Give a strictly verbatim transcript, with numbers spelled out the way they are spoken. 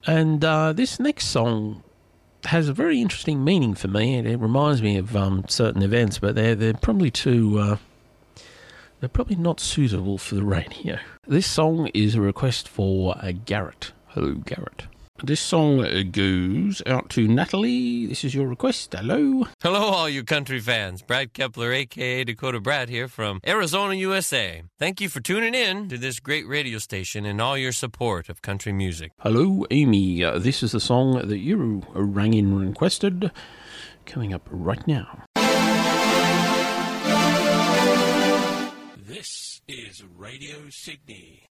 And uh, this next song has a very interesting meaning for me, and it reminds me of um, certain events, but they're, they're probably too... Uh, they're probably not suitable for the radio. This song is a request for uh, Garrett. Hello, Garrett. This song goes out to Natalie. This is your request. Hello. Hello, all you country fans. Brad Kepler, a k a. Dakota Brad here from Arizona, U S A. Thank you for tuning in to this great radio station and all your support of country music. Hello, Amy. Uh, this is the song that you rang in and requested. Coming up right now. This is Radio Sydney.